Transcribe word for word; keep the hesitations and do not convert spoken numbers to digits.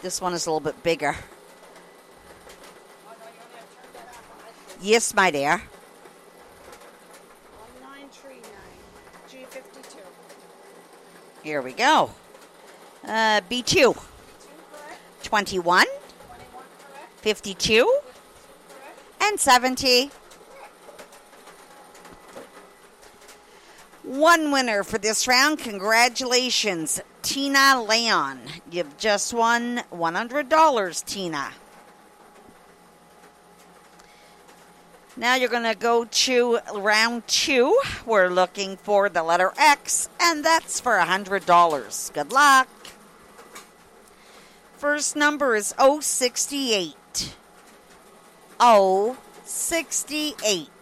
This one is a little bit bigger. Yes, my dear. one nine three nine G fifty-two. Here we go. Uh, B two. twenty-one. fifty-two. And seventy. One winner for this round. Congratulations, Tina Leon. You've just won one hundred dollars, Tina. Now you're going to go to round two. We're looking for the letter X, and that's for one hundred dollars. Good luck. First number is oh sixty-eight. oh sixty-eight.